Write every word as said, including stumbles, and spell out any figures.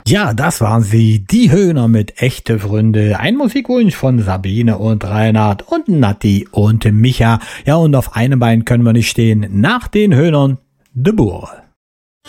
Ja, das waren sie, die Höhner mit echte Freunde. Ein Musikwunsch von Sabine und Reinhard und Natti und Micha. Ja, und auf einem Bein können wir nicht stehen. Nach den Höhnern, de Boer.